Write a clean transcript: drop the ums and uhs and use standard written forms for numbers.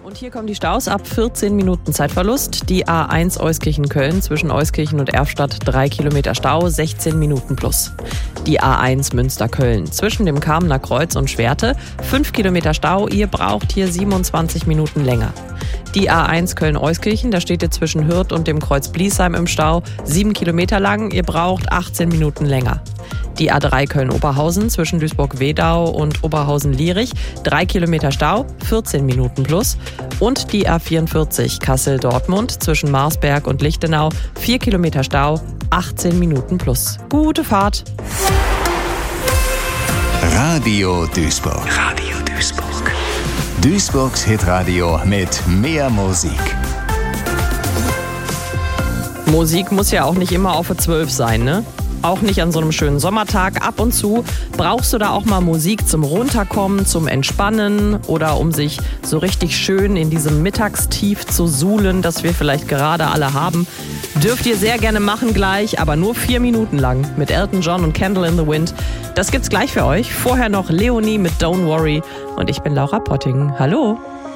Und hier kommen die Staus ab 14 Minuten Zeitverlust. Die A1 Euskirchen-Köln zwischen Euskirchen und Erfstadt 3 Kilometer Stau, 16 Minuten plus. Die A1 Münster-Köln zwischen dem Kamener Kreuz und Schwerte 5 Kilometer Stau. Ihr braucht hier 27 Minuten länger. Die A1 Köln-Euskirchen, da steht ihr zwischen Hürth und dem Kreuz Bliesheim im Stau, 7 Kilometer lang. Ihr braucht 18 Minuten länger. Die A3 Köln-Oberhausen zwischen Duisburg-Wedau und Oberhausen-Lierich, 3 Kilometer Stau, 14 Minuten plus. Und die A44 Kassel-Dortmund zwischen Marsberg und Lichtenau, 4 Kilometer Stau, 18 Minuten plus. Gute Fahrt! Radio Duisburg. Radio Duisburg. Duisburgs Hitradio mit mehr Musik. Musik muss ja auch nicht immer auf 12 sein, ne? Auch nicht an so einem schönen Sommertag. Ab und zu brauchst du da auch mal Musik zum Runterkommen, zum Entspannen oder um sich so richtig schön in diesem Mittagstief zu suhlen, das wir vielleicht gerade alle haben. Dürft ihr sehr gerne machen gleich, aber nur 4 Minuten lang mit Elton John und Candle in the Wind. Das gibt's gleich für euch. Vorher noch Leonie mit Don't Worry und ich bin Laura Potting. Hallo!